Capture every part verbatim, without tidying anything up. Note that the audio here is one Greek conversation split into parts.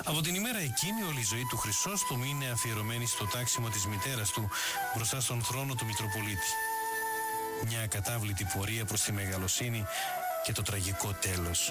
Από την ημέρα εκείνη όλη η ζωή του Χρυσόστομου είναι αφιερωμένη στο τάξιμο της μητέρας του μπροστά στον θρόνο του Μητροπολίτη. Μια ακατάβλητη πορεία προς τη μεγαλοσύνη και το τραγικό τέλος.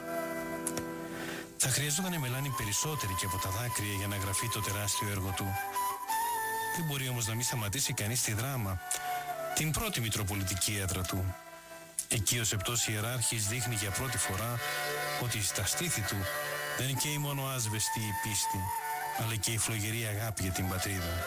Θα χρειαζόταν η μελάνη περισσότερη και από τα δάκρυα για να γραφεί το τεράστιο έργο του. Δεν μπορεί όμως να μην σταματήσει κανείς τη δράμα, την πρώτη μητροπολιτική έδρα του. Εκεί ο Σεπτός Ιεράρχης δείχνει για πρώτη φορά ότι στα στήθη του δεν καίει μόνο άσβεστη η πίστη, αλλά και η φλογερή αγάπη για την πατρίδα.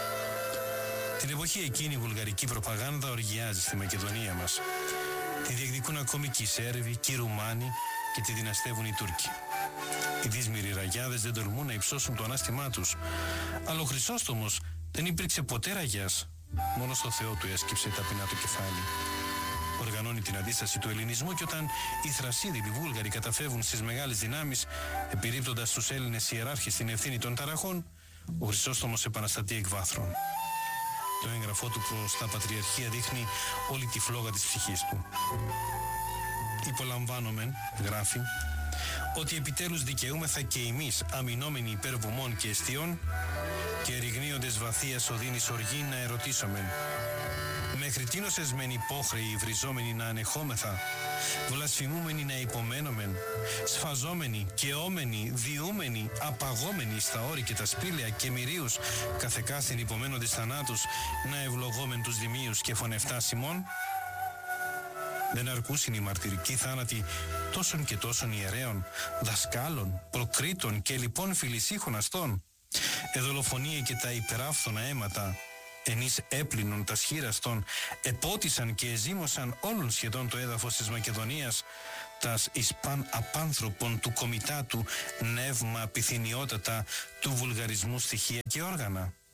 Την εποχή εκείνη η βουλγαρική προπαγάνδα οργιάζει στη Μακεδονία μας. Τη διεκδικούν ακόμη και οι Σέρβοι και οι Ρουμάνοι και τη δυναστεύουν οι Τούρκοι. Οι δύσμηροι ραγιάδες δεν τολμούν να υψώσουν το ανάστημά τους, αλλά ο Χρυσόστομος δεν υπήρξε ποτέ ραγιάς, μόνο στο Θεό του έσκυψε ταπεινά το κεφάλι. Οργανώνει την αντίσταση του ελληνισμού και όταν οι Θρασίδοι, οι Βούλγαροι καταφεύγουν στις μεγάλες δυνάμεις, επιρρύπτοντας τους Έλληνες ιεράρχες την ευθύνη των ταραχών, ο Χρυσόστομος επαναστατεί εκ βάθρων. Το έγγραφό του προς τα Πατριαρχία δείχνει όλη τη φλόγα της ψυχής του. «Υπολαμβάνομεν», γράφει, «ότι επιτέλους δικαιούμεθα και εμείς, αμυνόμενοι υπέρ βωμών και εστιών, και εριγνύοντες βαθίας οδύνης οργή να ερωτήσομεν, μέχρι τίνος εσμεν υπόχρεοι βριζόμενοι να ανεχόμεθα, βλασφημούμενοι να υπομένομεν, σφαζόμενοι, καιόμενοι, διούμενοι, απαγόμενοι στα όρη και τα σπήλαια και μυρίους καθεκάστην υπομένοντες θανάτους, να ευλογόμεν τους δημίους και φωνευτάς ημών. Δεν αρκούσιν οι μαρτυρικοί θάνατοι τόσων και τόσων ιερέων, δασκάλων, προκρίτων και λοιπόν φιλησίχων αστών. Εδολοφονία και τα υπεράφθονα αίματα, ενείς έπλυνον τα σχήραστον, επότισαν και εζήμωσαν όλων σχεδόν το έδαφος της Μακεδονίας, τας εις παν απάνθρωπον του κομιτάτου νεύμα πυθυνιότατα του βουλγαρισμού στοιχεία και όργανα.